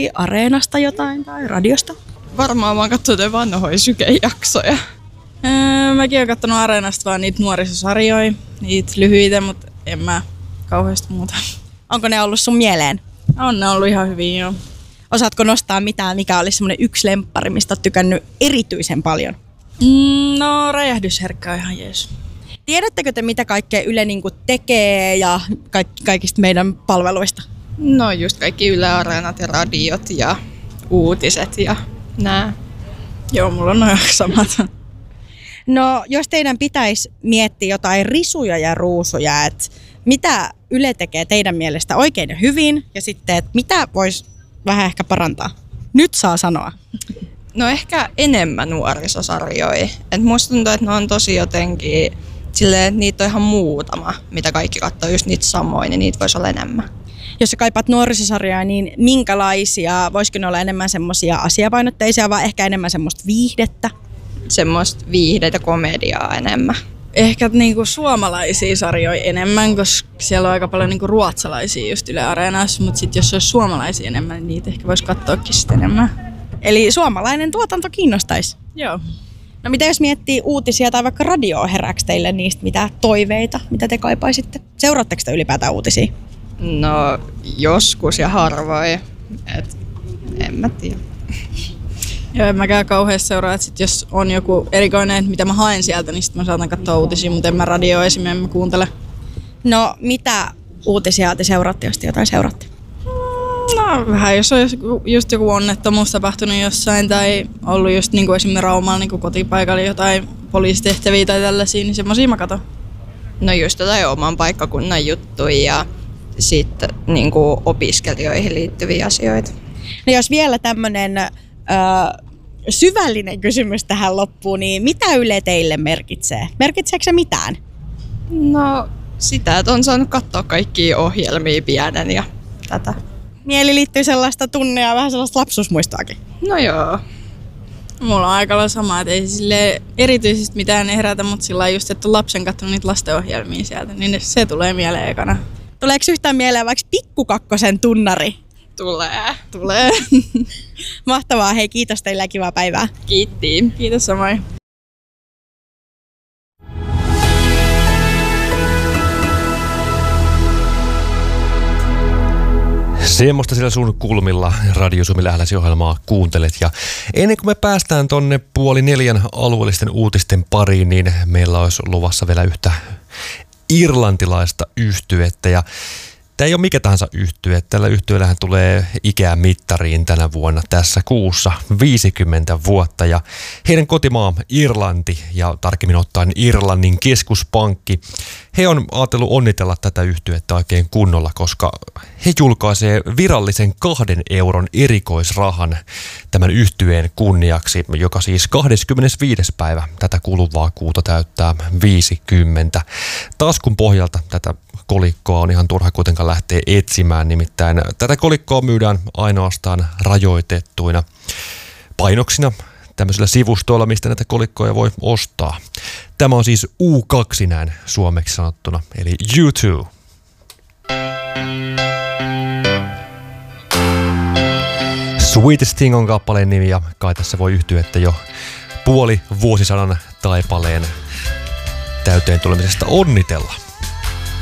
Areenasta jotain tai radiosta? Varmaan mä oon katsonut vanhoja Syke-jaksoja. Mäkin oon kattonut Areenasta vaan niitä nuorisosarjoja, niitä lyhyitä, mutta en mä kauheasti muuta. Onko ne ollut sun mieleen? On ne ollut ihan hyviä, joo. Osaatko nostaa mitään, mikä olisi semmoinen yksi lemppari, mistä oot tykännyt erityisen paljon? No, Räjähdysherkkä on ihan jees. Tiedättekö te, mitä kaikkea Yle niinku tekee ja kaikista meidän palveluista? No just kaikki Yle Areenat ja radiot ja uutiset ja nää. Joo, mulla on noin samat. No, jos teidän pitäisi miettiä jotain risuja ja ruusuja, että mitä Yle tekee teidän mielestä oikein ja hyvin, ja sitten, että mitä voisi vähän ehkä parantaa? Nyt saa sanoa. No ehkä enemmän nuorisosarjoja. Et musta tuntuu, että ne on tosi jotenkin silleen, että niitä on ihan muutama, mitä kaikki katsoo just niitä samoin, niin niitä voisi olla enemmän. Jos sä kaipaat nuorisosarjoja, niin minkälaisia? Voisiko ne olla enemmän semmoisia asiapainotteisia vai ehkä enemmän semmoista viihdettä? Semmoista viihdeitä ja komediaa enemmän. Ehkä niinku suomalaisia sarjoja enemmän, koska siellä on aika paljon niinku ruotsalaisia just Yle Areenassa, mutta sitten jos olisi suomalaisia enemmän, niin niitä ehkä voisi katsoakin sitten enemmän. Eli suomalainen tuotanto kiinnostaisi? Joo. No mitä jos miettii uutisia tai vaikka radioa, herääkö teille niistä mitä toiveita, mitä te kaipaisitte? Seuraatteko te ylipäätään uutisia? No joskus ja harvoin, et en mä tiedä. Joo, en mäkään kauheasti seuraa, että sit jos on joku erikoinen, mitä mä haen sieltä, niin sit mä saatan katsoa uutisia, mutta en mä radioa esimerkiksi kuuntele. No mitä uutisia te seuraatte, jos te jotain seuraatte? No vähän, jos on just joku onnettomuus tapahtunut jossain tai ollut just niin kuin esimerkiksi Raumalla niin kuin kotipaikalla jotain poliisitehtäviä tai tällaisia, niin semmosia mä katon. No just jotain oman paikkakunnan juttuja ja sitten niin kuin opiskelijoihin liittyviä asioita. No jos vielä tämmönen syvällinen kysymys tähän loppuun, niin mitä Yle teille merkitsee? Merkitseekö se mitään? No sitä, että on saanut katsoa kaikkia ohjelmia pienen ja tätä. Mieli liittyy sellaista tunne ja vähän sellaista lapsuusmuistoakin. No joo. Mulla on aika lailla sama, että ei sille erityisesti mitään herätä, mutta sillä just, että on lapsen katsonut niitä lastenohjelmia sieltä, niin se tulee mieleen ekana. Tuleeko yhtään mieleen vaikka Pikkukakkosen tunnari? Tulee. Mahtavaa, hei kiitos teille ja kivaa päivää. Kiitti. Kiitos samoin. Semmoista siellä sun kulmilla Radio Suomi Lähläsi -ohjelmaa kuuntelet. Ja ennen kuin me päästään tonne 3:30 alueellisten uutisten pariin, niin meillä olisi luvassa vielä yhtä irlantilaista yhtyettä. Ja tämä ei ole mikä tahansa yhtye. Tällä yhtyeellähän tulee ikään mittariin tänä vuonna tässä kuussa 50 vuotta. Ja heidän kotimaa Irlanti ja tarkemmin ottaen Irlannin keskuspankki, he on ajatellut onnitella tätä yhtyettä oikein kunnolla, koska he julkaisee virallisen 2 euron erikoisrahan tämän yhtyeen kunniaksi, joka siis 25. päivä tätä kuluvaa kuuta täyttää 50. Taskun pohjalta tätä kolikkoa on ihan turha kuitenkaan lähteä etsimään, nimittäin tätä kolikkoa myydään ainoastaan rajoitettuina painoksina tämmöisillä sivustoilla, mistä näitä kolikkoja voi ostaa. Tämä on siis U2 näin suomeksi sanottuna, eli U2. Sweetest Thing on kappaleen nimi ja kai tässä voi yhtyä, että jo puoli vuosisadan taipaleen täyteen tulemisesta onnitella.